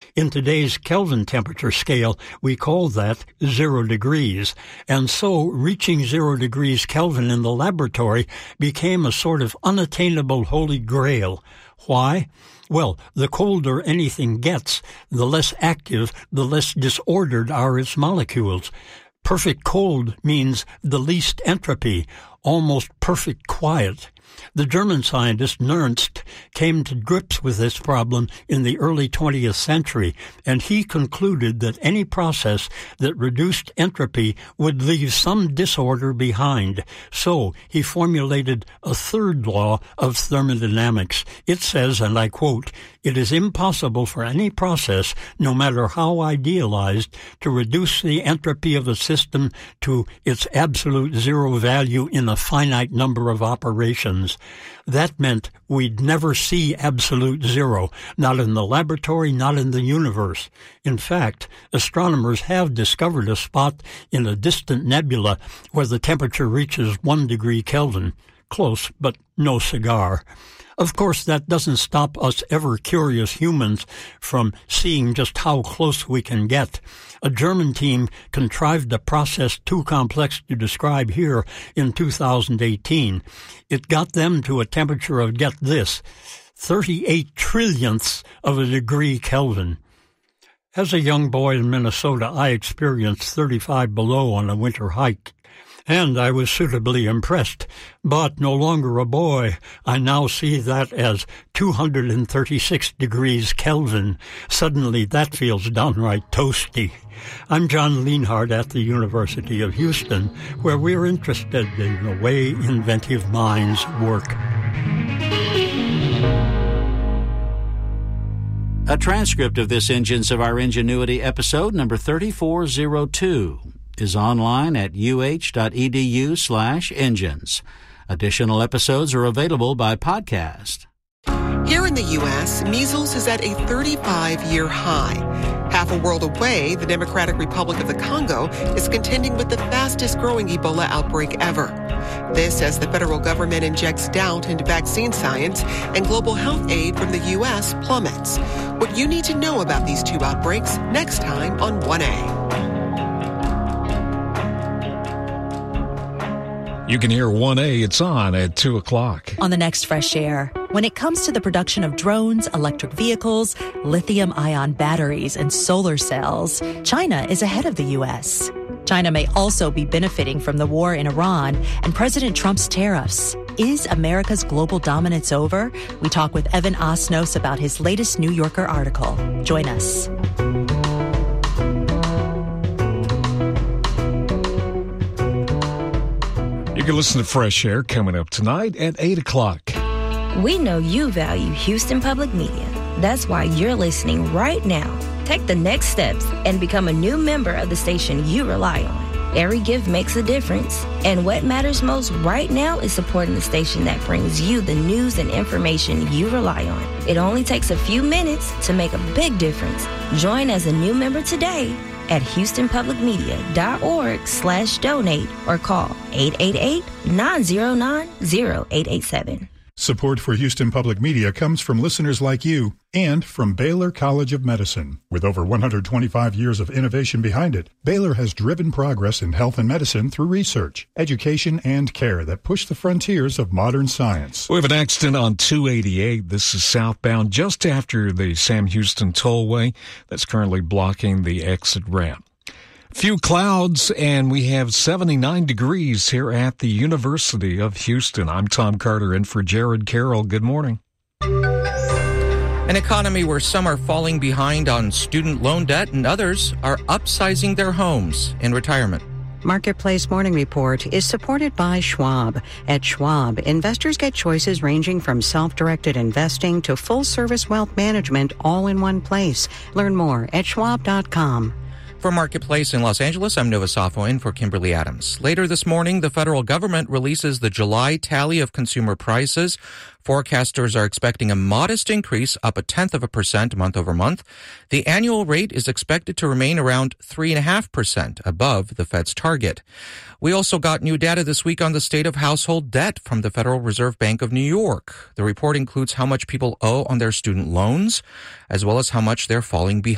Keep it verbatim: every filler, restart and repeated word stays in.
In today's Kelvin temperature scale, we call that zero degrees. And so reaching zero degrees Kelvin in the laboratory became a sort of unattainable holy grail. Why? Well, the colder anything gets, the less active, the less disordered are its molecules. Perfect cold means the least entropy, almost perfect quiet. The German scientist Nernst came to grips with this problem in the early twentieth century, and he concluded that any process that reduced entropy would leave some disorder behind. So he formulated a third law of thermodynamics. It says, and I quote, "It is impossible for any process, no matter how idealized, to reduce the entropy of a system to its absolute zero value in a finite number of operations." That meant we'd never see absolute zero, not in the laboratory, not in the universe. In fact, astronomers have discovered a spot in a distant nebula where the temperature reaches one degree Kelvin. Close, but no cigar. Of course, that doesn't stop us ever-curious humans from seeing just how close we can get. A German team contrived a process too complex to describe here in two thousand eighteen. It got them to a temperature of, get this, thirty-eight trillionths of a degree Kelvin. As a young boy in Minnesota, I experienced thirty-five below on a winter hike. And I was suitably impressed. But no longer a boy, I now see that as two hundred thirty-six degrees Kelvin. Suddenly that feels downright toasty. I'm John Lienhardt at the University of Houston, where we're interested in the way inventive minds work. A transcript of this Engines of Our Ingenuity episode number thirty-four oh two is online at uh.edu slash engines. Additional episodes are available by podcast. Here in the U S, measles is at a thirty-five-year high. Half a world away, the Democratic Republic of the Congo is contending with the fastest-growing Ebola outbreak ever. This as the federal government injects doubt into vaccine science and global health aid from the U S plummets. What you need to know about these two outbreaks next time on one A. You can hear one A, it's on at two o'clock. On the next Fresh Air, when it comes to the production of drones, electric vehicles, lithium-ion batteries, and solar cells, China is ahead of the U S. China may also be benefiting from the war in Iran and President Trump's tariffs. Is America's global dominance over? We talk with Evan Osnos about his latest New Yorker article. Join us. You can listen to Fresh Air coming up tonight at eight o'clock. We know you value Houston Public Media. That's why you're listening right now. Take the next steps and become a new member of the station you rely on. Every gift makes a difference, and what matters most right now is supporting the station that brings you the news and information you rely on. It only takes a few minutes to make a big difference. Join as a new member today at houstonpublicmedia.org slash donate or call eight eight eight, nine oh nine, oh eight eight seven. Support for Houston Public Media comes from listeners like you and from Baylor College of Medicine. With over one hundred twenty-five years of innovation behind it, Baylor has driven progress in health and medicine through research, education, and care that push the frontiers of modern science. We have an accident on two eighty-eight. This is southbound just after the Sam Houston Tollway that's currently blocking the exit ramp. Few clouds, and we have seventy-nine degrees here at the University of Houston. I'm Tom Carter in for Jared Carroll. Good morning. An economy where some are falling behind on student loan debt and others are upsizing their homes in retirement. Marketplace Morning Report is supported by Schwab. At Schwab, investors get choices ranging from self-directed investing to full-service wealth management all in one place. Learn more at schwab dot com. For Marketplace in Los Angeles, I'm Nova Safo in for Kimberly Adams. Later this morning, the federal government releases the July tally of consumer prices. Forecasters are expecting a modest increase, up a tenth of a percent month over month. The annual rate is expected to remain around three point five percent above the Fed's target. We also got new data this week on the state of household debt from the Federal Reserve Bank of New York. The report includes how much people owe on their student loans, as well as how much they're falling behind